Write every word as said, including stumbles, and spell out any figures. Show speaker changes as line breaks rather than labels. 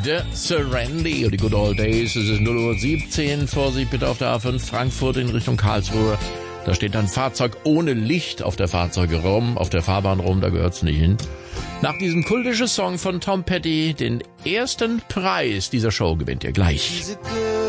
The Serenity und die Good Old Days. Es ist null Uhr siebzehn. Vorsicht bitte auf der A fünf Frankfurt in Richtung Karlsruhe. Da steht ein Fahrzeug ohne Licht auf der Fahrzeuge rum, auf der Fahrbahn rum, da gehört's nicht hin. Nach diesem kultischen Song von Tom Petty, den ersten Preis dieser Show gewinnt ihr gleich.